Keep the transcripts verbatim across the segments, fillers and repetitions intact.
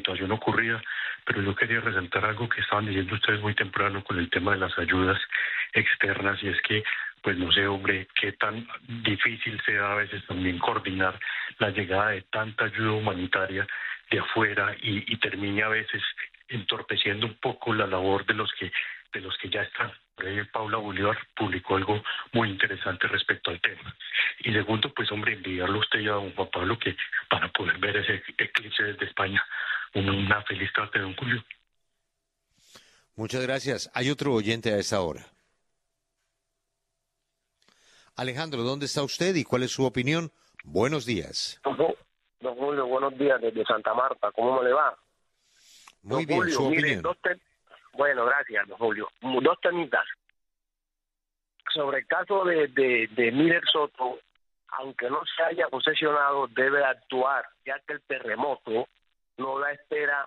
situación ocurrida, pero yo quería resaltar algo que estaban diciendo ustedes muy temprano con el tema de las ayudas externas, y es que, pues no sé, hombre, qué tan difícil sea a veces también coordinar la llegada de tanta ayuda humanitaria de afuera y, y termine a veces entorpeciendo un poco la labor de los que de los que ya están. Por ahí Paula Bolívar publicó algo muy interesante respecto al tema. Y segundo, pues hombre, enviarlo a usted y a don Juan Pablo que para poder ver ese eclipse desde España. Una, una feliz tarde, don Julio. Muchas gracias. Hay otro oyente a esta hora. Alejandro, ¿dónde está usted y cuál es su opinión? Buenos días. Don Julio, buenos días desde Santa Marta. ¿Cómo me le va? Muy Don bien, Julio, su mire, opinión. dos te... Bueno, gracias, don Julio. Dos temitas. Sobre el caso de, de, de Miller Soto, aunque no se haya posesionado, debe actuar, ya que el terremoto no da espera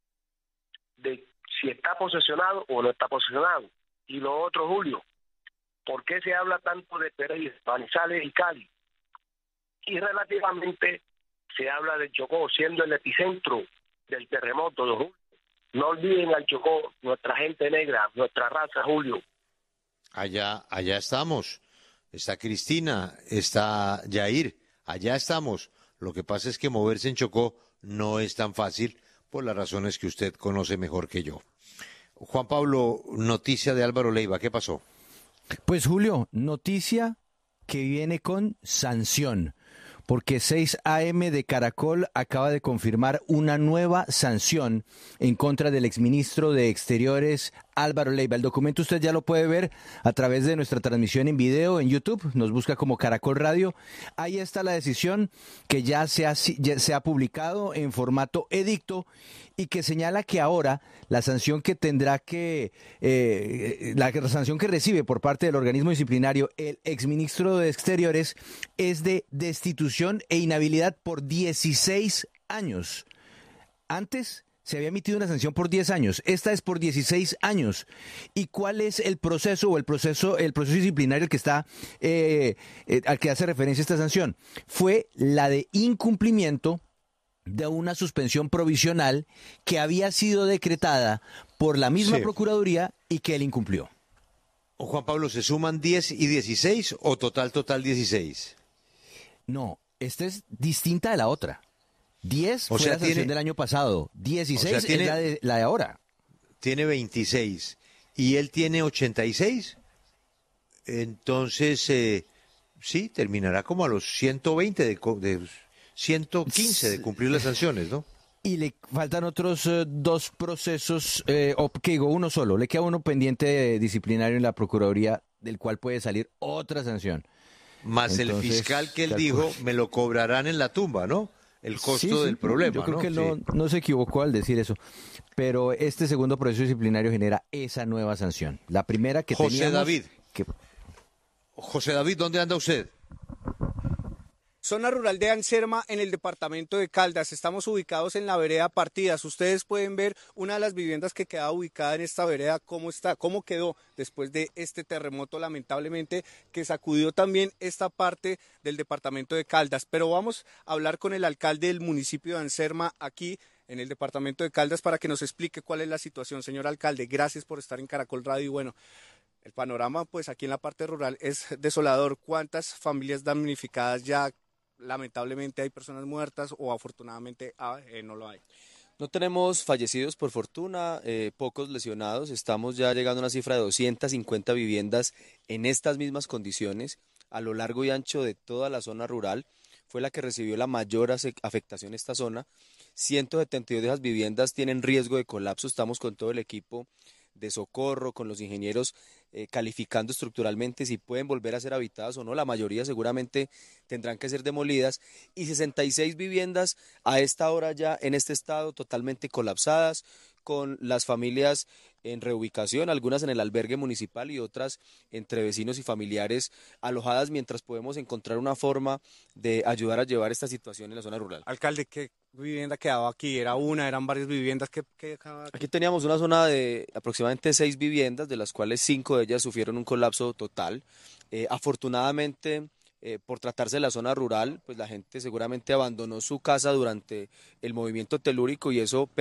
de si está posesionado o no está posesionado. Y lo otro, Julio, ¿por qué se habla tanto de Pereira, Manizales y Cali? Y relativamente se habla de Chocó, siendo el epicentro del terremoto, don Julio. No olviden al Chocó, nuestra gente negra, nuestra raza, Julio. Allá, allá estamos. Está Cristina, está Yair, allá estamos. Lo que pasa es que moverse en Chocó no es tan fácil por las razones que usted conoce mejor que yo. Juan Pablo, noticia de Álvaro Leiva, ¿qué pasó? Pues Julio, noticia que viene con sanción, porque seis A M de Caracol acaba de confirmar una nueva sanción en contra del exministro de Exteriores Álvaro Leiva. El documento usted ya lo puede ver a través de nuestra transmisión en video en YouTube, nos busca como Caracol Radio. Ahí está la decisión que ya se ha, ya se ha publicado en formato edicto y que señala que ahora la sanción que tendrá que, eh, la sanción que recibe por parte del organismo disciplinario el exministro de Exteriores es de destitución e inhabilidad por dieciséis años. Antes se había emitido una sanción por diez años, esta es por dieciséis años. ¿Y cuál es el proceso o el proceso el proceso disciplinario que está eh, eh, al que hace referencia esta sanción? Fue la de incumplimiento de una suspensión provisional que había sido decretada por la misma Sí. Procuraduría y que él incumplió. Juan Pablo, ¿se suman diez y dieciséis o total, total dieciséis? No, esta es distinta de la otra. diez O fue sea, la sanción tiene- del año pasado, dieciséis o sea, tiene- es la de, la de ahora. Tiene veintiséis y él tiene ochenta y seis. Entonces, eh, sí, terminará como a los ciento veinte de, co- de ciento quince de cumplir las sanciones, ¿no? Y le faltan otros eh, dos procesos, eh, o que digo, uno solo. Le queda uno pendiente de disciplinario en la Procuraduría, del cual puede salir otra sanción. Más el Entonces, fiscal que él calcule. dijo, me lo cobrarán en la tumba, ¿no? El costo Sí, sí, del problema, yo creo ¿no? que no, Sí. no se equivocó al decir eso. Pero este segundo proceso disciplinario genera esa nueva sanción. La primera que José teníamos... David. que- José David, ¿dónde anda usted? Zona rural de Anserma en el departamento de Caldas. Estamos ubicados en la vereda Partidas. Ustedes pueden ver una de las viviendas que queda ubicada en esta vereda, cómo está, cómo quedó después de este terremoto lamentablemente que sacudió también esta parte del departamento de Caldas. Pero vamos a hablar con el alcalde del municipio de Anserma aquí en el departamento de Caldas para que nos explique cuál es la situación. Señor alcalde, gracias por estar en Caracol Radio y bueno, el panorama pues aquí en la parte rural es desolador. ¿Cuántas familias damnificadas ya? Lamentablemente hay personas muertas o afortunadamente ah, eh, no lo hay. No tenemos fallecidos por fortuna, eh, pocos lesionados, estamos ya llegando a una cifra de doscientas cincuenta viviendas en estas mismas condiciones a lo largo y ancho de toda la zona rural. Fue la que recibió la mayor afectación esta zona. ciento setenta y dos de esas viviendas tienen riesgo de colapso, estamos con todo el equipo de socorro, con los ingenieros eh, calificando estructuralmente si pueden volver a ser habitadas o no. La mayoría seguramente tendrán que ser demolidas y sesenta y seis viviendas a esta hora ya en este estado totalmente colapsadas, con las familias en reubicación, algunas en el albergue municipal y otras entre vecinos y familiares alojadas mientras podemos encontrar una forma de ayudar a llevar esta situación en la zona rural. Alcalde, ¿qué vivienda quedaba aquí? ¿Era una? ¿Eran varias viviendas? ¿Qué, qué quedaba aquí? Aquí teníamos una zona de aproximadamente seis viviendas, de las cuales cinco de ellas sufrieron un colapso total. Eh, afortunadamente, eh, por tratarse de la zona rural, pues la gente seguramente abandonó su casa durante el movimiento telúrico y eso